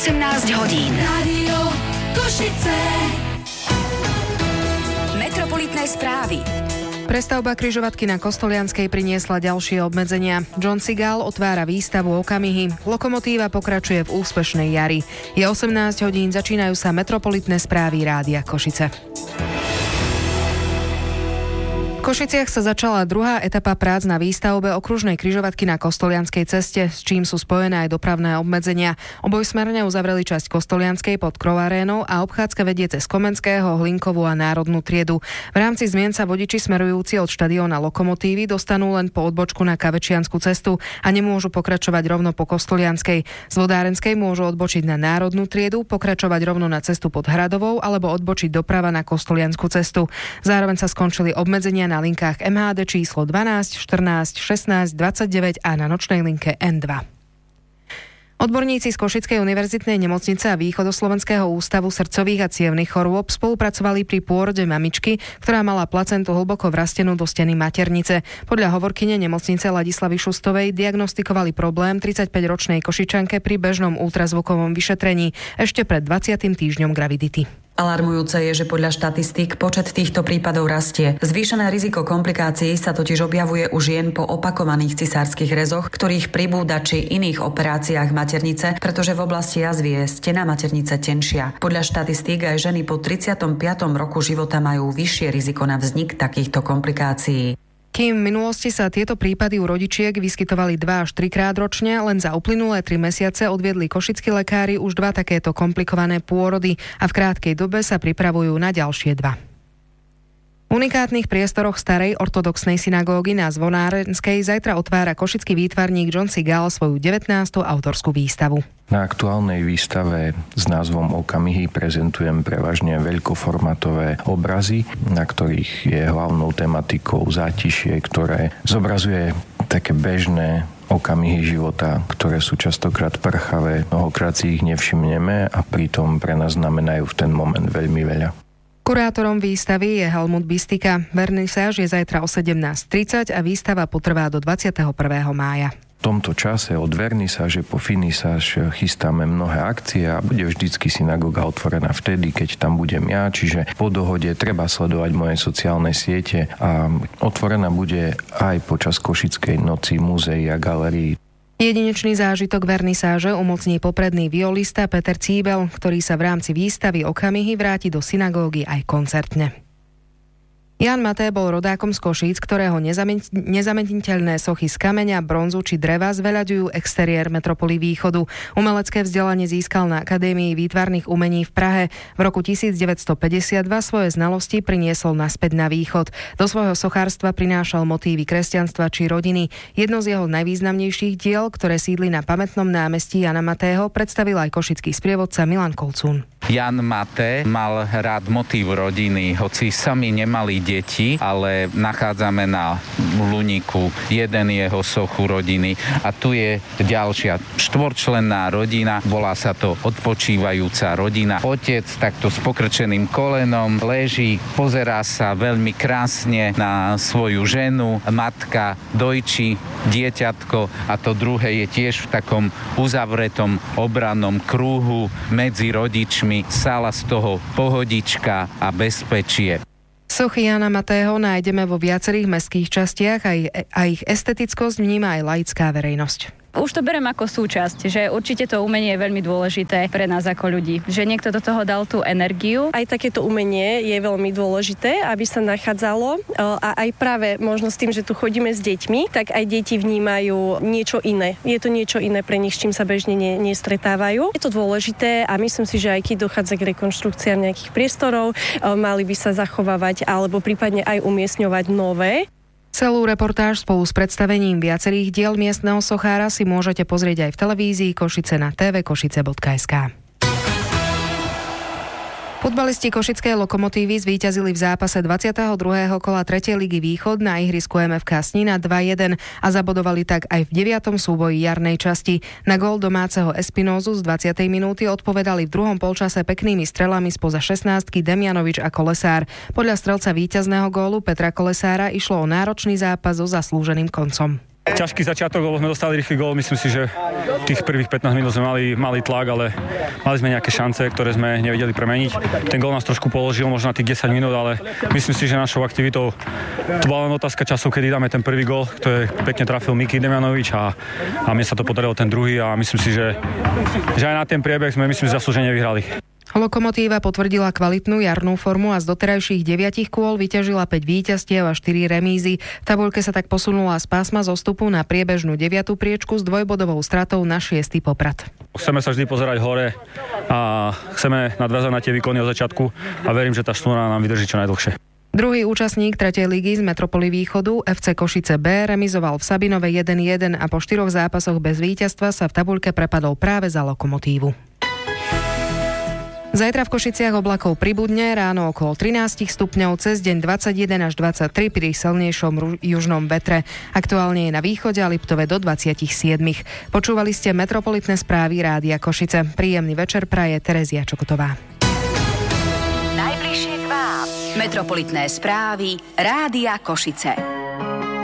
18 hodín. Rádio Košice. Metropolitné správy. Prestavba križovatky na Kostolianskej priniesla ďalšie obmedzenia. John Sigal otvára výstavu Okamihy. Lokomotíva pokračuje v úspešnej jari. Je 18 hodín, začínajú sa metropolitné správy Rádia Košice. V Košiciach sa začala druhá etapa prác na výstavbe okružnej križovatky na Kostolianskej ceste, s čím sú spojené aj dopravné obmedzenia. Obojsmerne uzavreli časť Kostolianskej pod Krovarénou a obchádzka vedie cez Komenského, Hlinkovú a Národnú triedu. V rámci zmien sa vodiči smerujúci od štadióna Lokomotívy dostanú len po odbočku na Kavečiansku cestu a nemôžu pokračovať rovno po Kostolianskej. Z Vodárenskej môžu odbočiť na Národnú triedu, pokračovať rovno na cestu pod Hradovou alebo odbočiť doprava na Kostoliansku cestu. Zároveň sa skončili obmedzenia na linkách MHD číslo 12, 14, 16, 29 a na nočnej linke N2. Odborníci z Košickej univerzitnej nemocnice a Východoslovenského ústavu srdcových a cievnych chorôb spolupracovali pri pôrode mamičky, ktorá mala placentu hlboko vrastenú do steny maternice. Podľa hovorkyne nemocnice Ladislavy Šustovej diagnostikovali problém 35-ročnej Košičanke pri bežnom ultrazvukovom vyšetrení ešte pred 20. týždňom gravidity. Alarmujúce je, že podľa štatistík počet týchto prípadov rastie. Zvýšené riziko komplikácií sa totiž objavuje u žien po opakovaných cisárskych rezoch, ktorých pribúda či iných operáciách maternice, pretože v oblasti jazvy je stena maternice tenšia. Podľa štatistík aj ženy po 35. roku života majú vyššie riziko na vznik takýchto komplikácií. Kým v minulosti sa tieto prípady u rodičiek vyskytovali 2 až 3 krát ročne, len za uplynulé 3 mesiace odviedli košickí lekári už 2 takéto komplikované pôrody a v krátkej dobe sa pripravujú na ďalšie 2. V unikátnych priestoroch starej ortodoxnej synagógy na Zvonárenskej zajtra otvára košický výtvarník John Sigal svoju 19. autorskú výstavu. Na aktuálnej výstave s názvom Okamihy prezentujem prevažne veľkoformátové obrazy, na ktorých je hlavnou tematikou zátišie, ktoré zobrazuje také bežné okamihy života, ktoré sú častokrát prchavé, mnohokrát si ich nevšimneme a pritom pre nás znamenajú v ten moment veľmi veľa. Kurátorom výstavy je Helmut Bistika. Vernisáž je zajtra o 17:30 a výstava potrvá do 21. mája. V tomto čase od vernisáže po finisáž chystáme mnohé akcie a bude vždycky synagóga otvorená vtedy, keď tam budem ja, čiže po dohode treba sledovať moje sociálne siete a otvorená bude aj počas Košickej noci múzeí a galérií. Jedinečný zážitok vernisáže umocní popredný violista Peter Cíbel, ktorý sa v rámci výstavy Okamihy vráti do synagógy aj koncertne. Ján Maté bol rodákom z Košíc, ktorého nezameniteľné sochy z kameňa, bronzu či dreva zveľaďujú exteriér metropoly Východu. Umelecké vzdelanie získal na Akadémii výtvarných umení v Prahe. V roku 1952 svoje znalosti priniesol naspäť na východ. Do svojho sochárstva prinášal motívy kresťanstva či rodiny. Jedno z jeho najvýznamnejších diel, ktoré sídli na pamätnom námestí Jana Matého, predstavil aj košický sprievodca Milan Kolcún. Ján Maté mal rád motív rodiny, hoci sami nemali deti, ale nachádzame na Luníku jeden jeho sochu rodiny a tu je ďalšia štvorčlenná rodina, volá sa to odpočívajúca rodina. Otec takto s pokrčeným kolenom leží, pozerá sa veľmi krásne na svoju ženu, matka dojčí dieťatko a to druhé je tiež v takom uzavretom obrannom kruhu medzi rodičmi. Sála z toho pohodička a bezpečie. Sochy Jána Matého nájdeme vo viacerých mestských častiach a ich estetickosť vníma aj laická verejnosť. Už to berem ako súčasť, že určite to umenie je veľmi dôležité pre nás ako ľudí. Že niekto do toho dal tú energiu. Aj takéto umenie je veľmi dôležité, aby sa nachádzalo a aj práve možno s tým, že tu chodíme s deťmi, tak aj deti vnímajú niečo iné. Je to niečo iné pre nich, s čím sa bežne nestretávajú. Je to dôležité a myslím si, že aj keď dochádza k rekonštrukciám nejakých priestorov, mali by sa zachovávať alebo prípadne aj umiestňovať nové. Celú reportáž spolu s predstavením viacerých diel miestneho sochára si môžete pozrieť aj v televízii Košice na tvkošice.sk. Futbalisti košickej Lokomotívy zvíťazili v zápase 22. kola 3. ligy Východ na ihrisku MFK Snina 2-1 a zabodovali tak aj v 9. súboji jarnej časti. Na gól domáceho Espinózu z 20. minúty odpovedali v druhom polčase peknými strelami spoza 16-ky Demianovič a Kolesár. Podľa strelca víťazného gólu Petra Kolesára išlo o náročný zápas so zaslúženým koncom. Ťažký začiatok, lebo sme dostali rýchly gól. Myslím si, že tých prvých 15 minút sme mali tlak, ale mali sme nejaké šance, ktoré sme nevedeli premeniť. Ten gól nás trošku položil, možno na tých 10 minút, ale myslím si, že našou aktivitou to bola len otázka času, kedy dáme ten prvý gól, ktorý pekne trafil Miki Demjanovič a mne sa to podarilo ten druhý a myslím si, že aj na ten priebeh sme zaslúžene vyhrali. Lokomotíva potvrdila kvalitnú jarnú formu a z doterajších 9 kôl vyťažila 5 víťazstiev a 4 remízy. V tabuľke sa tak posunula z pásma zostupu na priebežnú 9. priečku s dvojbodovou stratou na 6. Poprad. Chceme sa vždy pozerať hore a chceme nadviazať na tie výkony od začiatku a verím, že tá šnúra nám vydrží čo najdlhšie. Druhý účastník 3. ligy z Metropoly Východu, FC Košice B, remizoval v Sabinove 1-1 a po 4 zápasoch bez víťazstva sa v tabuľke prepadol práve za Lokomotívu. Zajtra v Košiciach oblakov pribudne, ráno okolo 13 stupňov, cez deň 21 až 23 pri silnejšom južnom vetre. Aktuálne je na východe a Liptove do 27. Počúvali ste Metropolitné správy Rádia Košice. Príjemný večer praje Terezia Čokotová. Najbližšie k vám. Metropolitné správy Rádia Košice.